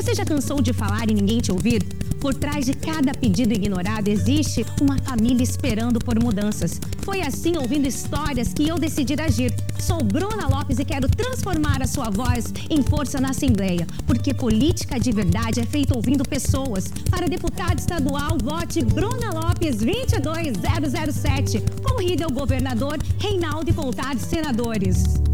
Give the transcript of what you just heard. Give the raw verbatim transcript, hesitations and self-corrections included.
Você já cansou de falar e ninguém te ouvir? Por trás de cada pedido ignorado existe uma família esperando por mudanças. Foi assim, ouvindo histórias, que eu decidi agir. Sou Bruna Lopes e quero transformar a sua voz em força na Assembleia, porque política de verdade é feita ouvindo pessoas. Para deputado estadual, vote Bruna Lopes vinte e dois mil sete. Conrida o governador Reinaldo e voltar senadores.